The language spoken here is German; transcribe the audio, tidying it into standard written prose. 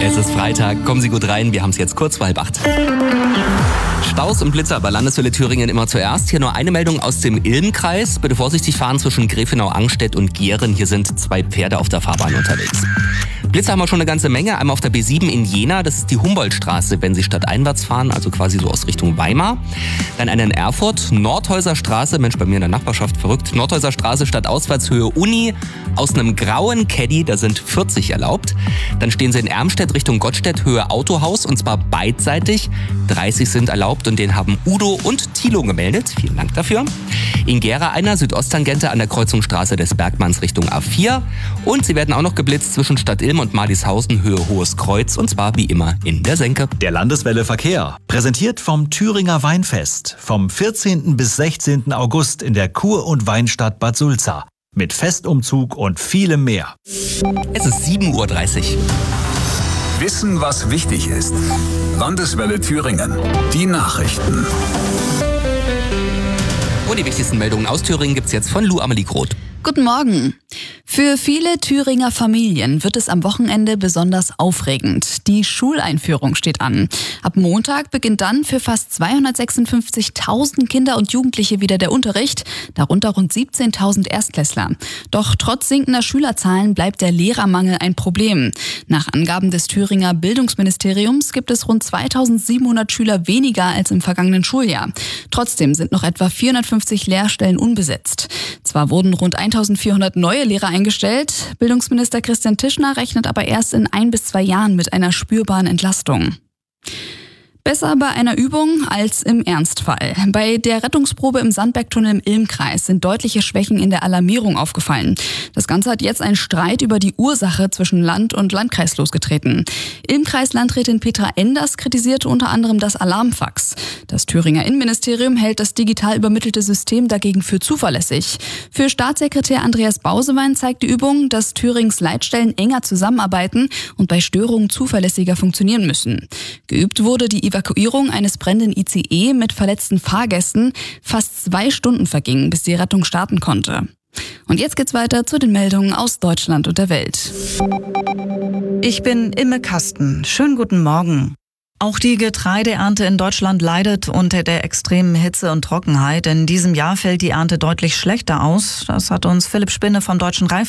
Es ist Freitag, kommen Sie gut rein, wir haben es jetzt kurz vor 7:30. Staus und Blitzer bei Landeswelle Thüringen immer zuerst. Hier nur eine Meldung aus dem Ilm-Kreis. Bitte vorsichtig fahren zwischen Grefenau-Angstedt und Gehren. Hier sind 2 Pferde auf der Fahrbahn unterwegs. Blitzer haben wir schon eine ganze Menge. Einmal auf der B7 in Jena, das ist die Humboldtstraße, wenn Sie stadteinwärts fahren, also quasi so aus Richtung Weimar. Dann einen in Erfurt, Nordhäuser Straße, Mensch, bei mir in der Nachbarschaft, verrückt. Nordhäuser Straße, Stadtauswärtshöhe Uni, aus einem grauen Caddy, da sind 40 erlaubt. Dann stehen Sie in Ermstedt Richtung Gottstedt, Höhe Autohaus, und zwar beidseitig. 30 sind erlaubt und den haben Udo und Thilo gemeldet. Vielen Dank dafür. In Gera einer Südosttangente an der Kreuzung Straße des Bergmanns Richtung A4. Und Sie werden auch noch geblitzt zwischen Stadt Ilm und Madishausen, Höhe Hohes Kreuz, und zwar wie immer in der Senke. Der Landeswelle Verkehr, präsentiert vom Thüringer Weinfest, vom 14. bis 16. August in der Kur- und Weinstadt Bad Sulza. Mit Festumzug und vielem mehr. Es ist 7:30 Uhr. Wissen, was wichtig ist. Landeswelle Thüringen. Die Nachrichten. Und die wichtigsten Meldungen aus Thüringen gibt's jetzt von Lou Amelie Groth. Guten Morgen. Für viele Thüringer Familien wird es am Wochenende besonders aufregend. Die Schuleinführung steht an. Ab Montag beginnt dann für fast 256.000 Kinder und Jugendliche wieder der Unterricht, darunter rund 17.000 Erstklässler. Doch trotz sinkender Schülerzahlen bleibt der Lehrermangel ein Problem. Nach Angaben des Thüringer Bildungsministeriums gibt es rund 2.700 Schüler weniger als im vergangenen Schuljahr. Trotzdem sind noch etwa 450 Lehrstellen unbesetzt. Zwar wurden rund 1.400 neue Lehrer eingestellt, Bildungsminister Christian Tischner rechnet aber erst in 1 bis 2 Jahren mit einer spürbaren Entlastung. Besser bei einer Übung als im Ernstfall. Bei der Rettungsprobe im Sandbergtunnel im Ilm-Kreis sind deutliche Schwächen in der Alarmierung aufgefallen. Das Ganze hat jetzt einen Streit über die Ursache zwischen Land und Landkreis losgetreten. Ilm-Kreis-Landrätin Petra Enders kritisierte unter anderem das Alarmfax. Das Thüringer Innenministerium hält das digital übermittelte System dagegen für zuverlässig. Für Staatssekretär Andreas Bausewein zeigt die Übung, dass Thürings Leitstellen enger zusammenarbeiten und bei Störungen zuverlässiger funktionieren müssen. Geübt wurde die Evakuierung eines brennenden ICE mit verletzten Fahrgästen. Fast 2 Stunden vergingen, bis die Rettung starten konnte. Und jetzt geht's weiter zu den Meldungen aus Deutschland und der Welt. Ich bin Imme Kasten. Schönen guten Morgen. Auch die Getreideernte in Deutschland leidet unter der extremen Hitze und Trockenheit. In diesem Jahr fällt die Ernte deutlich schlechter aus. Das hat uns Philipp Spinne vom Deutschen